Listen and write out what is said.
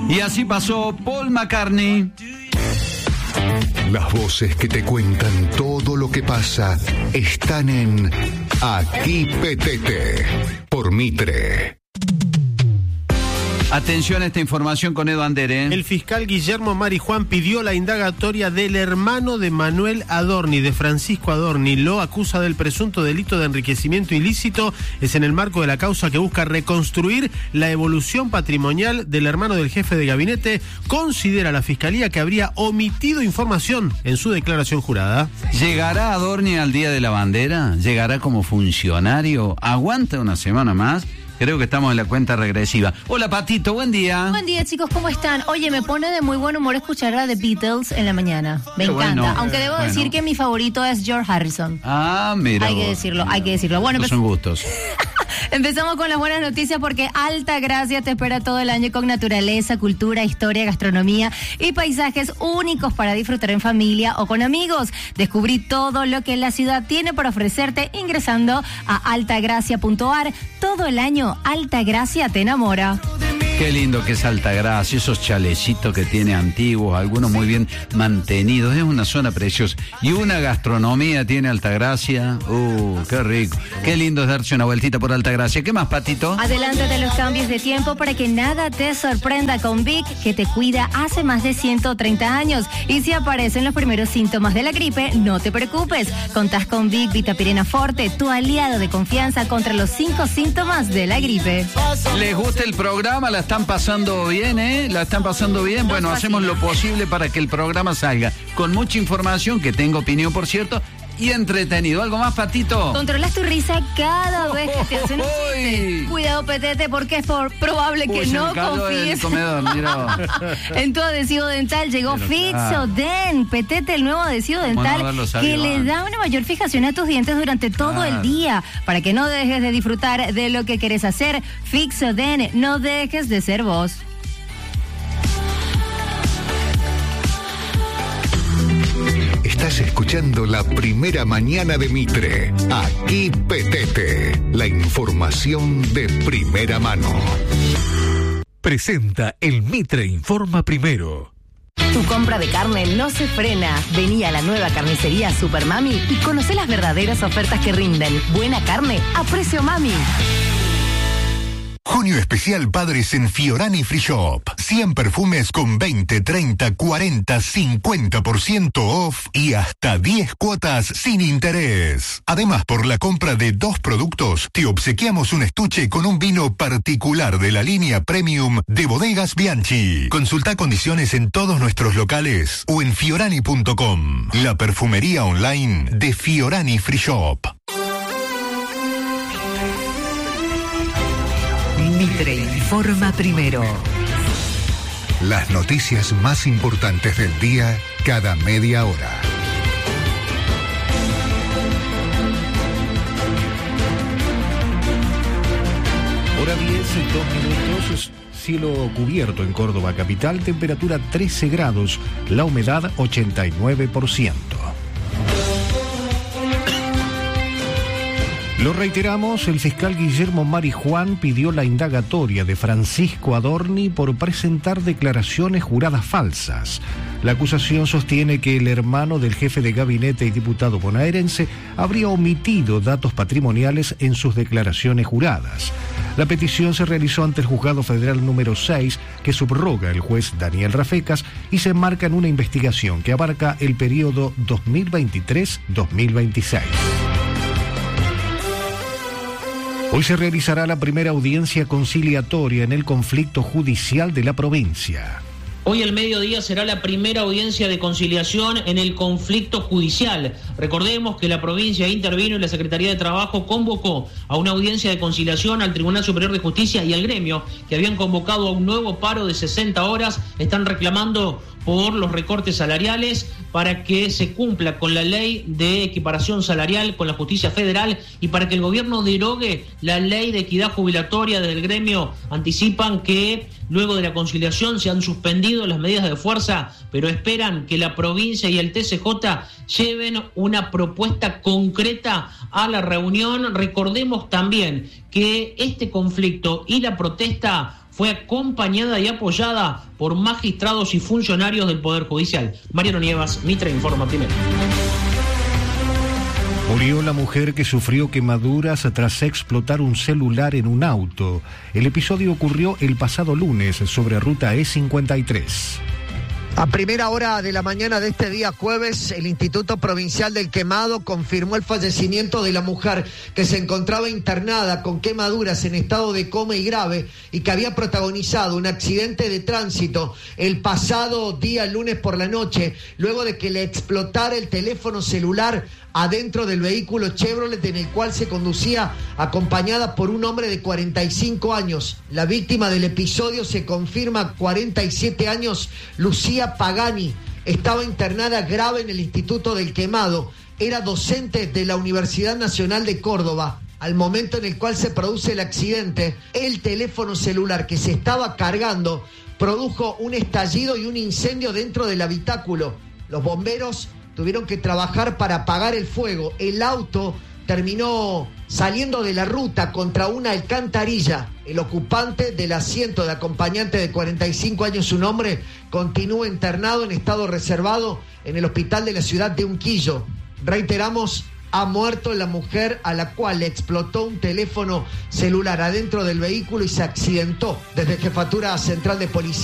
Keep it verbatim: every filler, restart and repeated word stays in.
Y así pasó Paul McCartney. Las voces que te cuentan todo lo que pasa están en Aquí Petete, por Mitre. Atención a esta información con Edu Andere. El fiscal Guillermo Marijuán pidió la indagatoria del hermano de Manuel Adorni, de Francisco Adorni. Lo acusa del presunto delito de enriquecimiento ilícito. Es en el marco de la causa que busca reconstruir la evolución patrimonial del hermano del jefe de gabinete. Considera la fiscalía que habría omitido información en su declaración jurada. ¿Llegará Adorni al Día de la Bandera? ¿Llegará como funcionario? ¿Aguanta una semana más? Creo que estamos en la cuenta regresiva. Hola, Patito, buen día. Buen día, chicos, ¿cómo están? Oye, me pone de muy buen humor escuchar a The Beatles en la mañana. Me Qué encanta. bueno. Aunque debo Bueno. decir que mi favorito es George Harrison. Ah, mira. Hay que vos. decirlo, hay que decirlo. Bueno, Estos son gustos. Empezamos con las buenas noticias porque Alta Gracia te espera todo el año con naturaleza, cultura, historia, gastronomía y paisajes únicos para disfrutar en familia o con amigos. Descubrí todo lo que la ciudad tiene para ofrecerte ingresando a altagracia punto a r. Todo el año Alta Gracia te enamora. Qué lindo que es Altagracia, esos chalecitos que tiene antiguos, algunos muy bien mantenidos. Es una zona preciosa. Y una gastronomía tiene Altagracia. Uh, qué rico. Qué lindo es darse una vueltita por Altagracia. ¿Qué más, Patito? Adelántate a los cambios de tiempo para que nada te sorprenda con Vic, que te cuida hace más de ciento treinta años. Y si aparecen los primeros síntomas de la gripe, no te preocupes. Contás con Vic Vitapirena Forte, tu aliado de confianza contra los cinco síntomas de la gripe. ¿Les gusta el programa? ¿La están pasando bien, eh? ¿La están pasando bien? Bueno, hacemos lo posible para que el programa salga con mucha información, que tengo opinión, por cierto, y entretenido. ¿Algo más, Patito? Controlas tu risa cada vez que te hacen un chiste. Cuidado, Petete, porque es por, probable que Uy, se no me cayó confíes. el comedor, mira. En tu adhesivo dental llegó Pero, Fixoden. Petete, el nuevo adhesivo ¿Cómo no dental haberlo sabido que le antes? da una mayor fijación a tus dientes durante todo Claro. el día, para que no dejes de disfrutar de lo que querés hacer. Fixoden, no dejes de ser vos. Estás escuchando la primera mañana de Mitre. Aquí Petete, la información de primera mano. Presenta el Mitre Informa Primero. Tu compra de carne no se frena. Vení a la nueva carnicería Super Mami y conocé las verdaderas ofertas que rinden. Buena carne a precio mami. Junio especial Padres en Fiorani Free Shop. cien perfumes con veinte, treinta, cuarenta, cincuenta por ciento off y hasta diez cuotas sin interés. Además, por la compra de dos productos, te obsequiamos un estuche con un vino particular de la línea Premium de Bodegas Bianchi. Consulta condiciones en todos nuestros locales o en fiorani punto com. La perfumería online de Fiorani Free Shop. Mitre informa primero. Las noticias más importantes del día cada media hora. Hora diez, dos minutos, cielo cubierto en Córdoba capital, temperatura trece grados, la humedad ochenta y nueve por ciento. Lo reiteramos, el fiscal Guillermo Marijuán pidió la indagatoria de Francisco Adorni por presentar declaraciones juradas falsas. La acusación sostiene que el hermano del jefe de gabinete y diputado bonaerense habría omitido datos patrimoniales en sus declaraciones juradas. La petición se realizó ante el Juzgado Federal número seis, que subroga el juez Daniel Rafecas, y se enmarca en una investigación que abarca el periodo dos mil veintitrés a dos mil veintiséis. Hoy se realizará la primera audiencia conciliatoria en el conflicto judicial de la provincia. Hoy al mediodía será la primera audiencia de conciliación en el conflicto judicial. Recordemos que la provincia intervino y la Secretaría de Trabajo convocó a una audiencia de conciliación al Tribunal Superior de Justicia y al gremio, que habían convocado a un nuevo paro de sesenta horas. Están reclamando por los recortes salariales para que se cumpla con la ley de equiparación salarial con la justicia federal y para que el gobierno derogue la ley de equidad jubilatoria. Desde el gremio anticipan que luego de la conciliación se han suspendido las medidas de fuerza, pero esperan que la provincia y el T C J lleven una propuesta concreta a la reunión. Recordemos también que este conflicto y la protesta fue acompañada y apoyada por magistrados y funcionarios del Poder Judicial. Mariano Nievas, Mitre Informa Primero. Murió la mujer que sufrió quemaduras tras explotar un celular en un auto. El episodio ocurrió el pasado lunes sobre ruta E cincuenta y tres. A primera hora de la mañana de este día jueves, el Instituto Provincial del Quemado confirmó el fallecimiento de la mujer que se encontraba internada con quemaduras en estado de coma y grave y que había protagonizado un accidente de tránsito el pasado día lunes por la noche, luego de que le explotara el teléfono celular adentro del vehículo Chevrolet en el cual se conducía acompañada por un hombre de cuarenta y cinco años. La víctima del episodio se confirma cuarenta y siete años, Lucía Pagani. Estaba internada grave en el Instituto del Quemado. Era docente de la Universidad Nacional de Córdoba. Al momento en el cual se produce el accidente, el teléfono celular que se estaba cargando produjo un estallido y un incendio dentro del habitáculo. Los bomberos tuvieron que trabajar para apagar el fuego. El auto terminó saliendo de la ruta contra una alcantarilla. El ocupante del asiento de acompañante de cuarenta y cinco años, un hombre, continúa internado en estado reservado en el hospital de la ciudad de Unquillo. Reiteramos, ha muerto la mujer a la cual le explotó un teléfono celular adentro del vehículo y se accidentó. Desde Jefatura Central de Policía